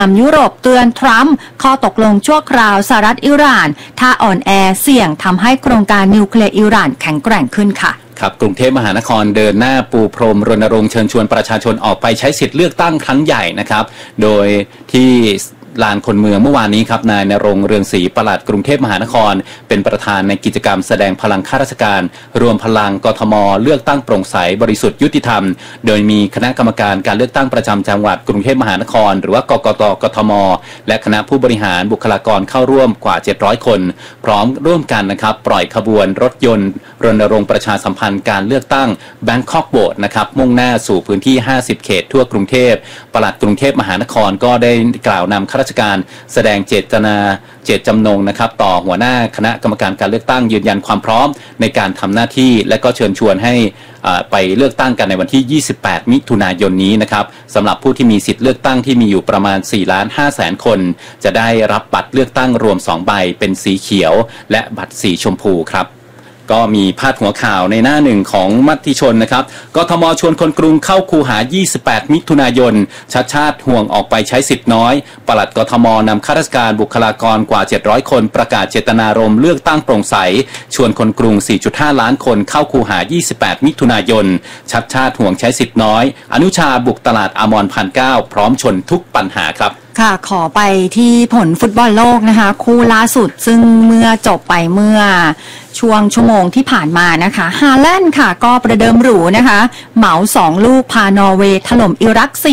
ยุโรปเตือนทรัมป์ข้อตกลงชั่วคราวสหรัฐอิหร่านถ้าอ่อนแอเสี่ยงทำให้โครงการนิวเคลียร์อิหร่านแข็งแกร่งขึ้นค่ะครับกรุงเทพมหานครเดินหน้าปูพรมรณรงค์เชิญชวนประชาชนออกไปใช้สิทธิ์เลือกตั้งครั้งใหญ่นะครับโดยที่ลานคนเมืองเมื่อวานนี้ครับนายณรงค์เรืองศรีปลัดกรุงเทพมหานครเป็นประธานในกิจกรรมแสดงพลังข้าราชการรวมพลังกทมเลือกตั้งโปร่งใสบริสุทธิ์ยุติธรรมโดยมีคณะกรรมการการเลือกตั้งประจำจังหวัดกรุงเทพมหานครหรือว่ากกต.กทมและคณะผู้บริหารบุคลากรเข้าร่วมกว่า700คนพร้อมร่วมกันนะครับปล่อยขบวนรถยนต์รณรงค์ประชาสัมพันธ์การเลือกตั้ง Bangkok Vote นะครับมุ่งหน้าสู่พื้นที่50เขตทั่วกรุงเทพปลัดกรุงเทพมหานครก็ได้กล่าวนำข้าราชการแสดงเจตจำนงนะครับต่อหัวหน้าคณะกรรมการการเลือกตั้งยืนยันความพร้อมในการทำหน้าที่และก็เชิญชวนให้ไปเลือกตั้งกันในวันที่28มิถุนายนนี้นะครับสำหรับผู้ที่มีสิทธิ์เลือกตั้งที่มีอยู่ประมาณ 4,500,000 คนจะได้รับบัตรเลือกตั้งรวม2ใบเป็นสีเขียวและบัตรสีชมพูครับก็มีพาดหัวข่าวในหน้าหนึ่งของมติชนนะครับกทมชวนคนกรุงเข้าคูหา28มิถุนายนชัดชาติห่วงออกไปใช้สิทธิ์น้อยปลัดกทมนำข้าราชการบุคลากรกว่า700คนประกาศเจตนารมณ์เลือกตั้งโปร่งใสชวนคนกรุง 4.5 ล้านคนเข้าคูหา28มิถุนายนชัดชาติห่วงใช้สิทธิ์น้อยอนุชาบุกตลาดอมรพันธุ์9พร้อมชนทุกปัญหาครับค่ะขอไปที่ผลฟุตบอลโลกนะคะคู่ล่าสุดซึ่งเมื่อจบไปเมื่อช่วงชั่วโมงที่ผ่านมานะคะฮาแลนด์ค่ะก็ประเดิมหรูนะคะเหมา2ลูกพานอร์เวย์ถล่มอิรัก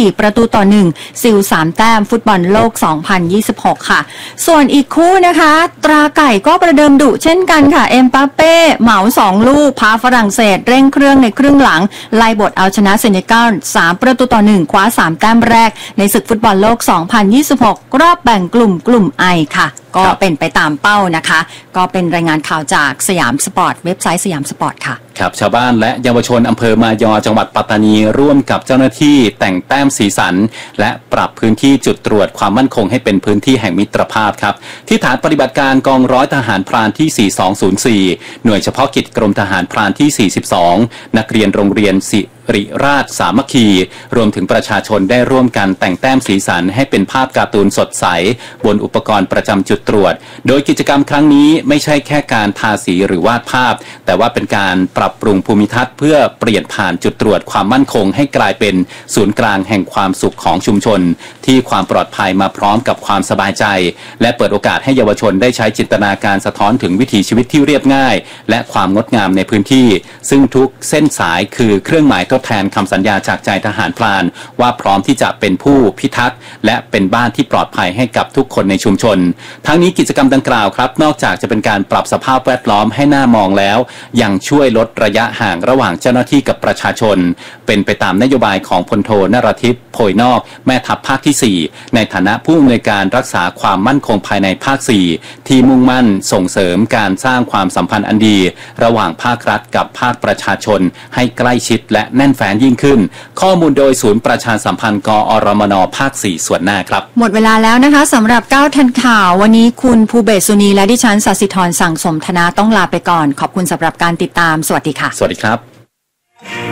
4-1ซิล3แต้มฟุตบอลโลก2026ค่ะส่วนอีกคู่นะคะตราไก่ก็ประเดิมดุเช่นกันค่ะเอ็มบัปเป้เหมา2ลูกพาฝรั่งเศสเร่งเครื่องในครึ่งหลังไล่บทเอาชนะเซเนกัล3-1คว้า3แต้มแรกในศึกฟุตบอลโลก2026รอบแบ่งกลุ่มไอค่ะก็เป็นไปตามเป้านะคะก็เป็นรายงานข่าวจากสยามสปอร์ตเว็บไซต์สยามสปอร์ตค่ะครับชาวบ้านและเยาวชนอำเภอมายอจังหวัดปัตตานีร่วมกับเจ้าหน้าที่แต่งแต้มสีสันและปรับพื้นที่จุดตรวจความมั่นคงให้เป็นพื้นที่แห่งมิตรภาพครับที่ฐานปฏิบัติการกองร้อยทหารพรานที่4204หน่วยเฉพาะกิจกรมทหารพรานที่42นักเรียนโรงเรียนสิริราชสามัคคีรวมถึงประชาชนได้ร่วมกันแต่งแต้มสีสันให้เป็นภาพการ์ตูนสดใสบนอุปกรณ์ประจำจุดตรวจโดยกิจกรรมครั้งนี้ไม่ใช่แค่การทาสีหรือวาดภาพแต่ว่าเป็นการปรับปรุงภูมิทัศน์เพื่อเปลี่ยนผ่านจุดตรวจความมั่นคงให้กลายเป็นศูนย์กลางแห่งความสุขของชุมชนที่ความปลอดภัยมาพร้อมกับความสบายใจและเปิดโอกาสให้เยาวชนได้ใช้จินตนาการสะท้อนถึงวิถีชีวิตที่เรียบง่ายและความงดงามในพื้นที่ซึ่งทุกเส้นสายคือเครื่องหมายทดแทนคำสัญญาจากใจทหารพรานว่าพร้อมที่จะเป็นผู้พิทักษ์และเป็นบ้านที่ปลอดภัยให้กับทุกคนในชุมชนทั้งนี้กิจกรรมดังกล่าวครับนอกจากจะเป็นการปรับสภาพแวดล้อมให้น่ามองแล้วยังช่วยลดระยะห่างระหว่างเจ้าหน้าที่กับประชาชนเป็นไปตามนโยบายของพลโทนรทิพย์โพยนอกแม่ทัพภาคที่4ในฐานะผู้อำนวยการรักษาความมั่นคงภายในภาค4ที่มุ่งมั่นส่งเสริมการสร้างความสัมพันธ์อันดีระหว่างภาครัฐกับภาคประชาชนให้ใกล้ชิดและแน่นแฟ้นยิ่งขึ้นข้อมูลโดยศูนย์ประชาสัมพันธ์กอรมนภาค4ส่วนหน้าครับหมดเวลาแล้วนะคะสำหรับ9ทันข่าววันนี้คุณภูเบศสุนีและดิฉันศศิธรสั่งสมธนาต้องลาไปก่อนขอบคุณสำหรับการติดตามสวัสดีค่ะสวัสดีครับ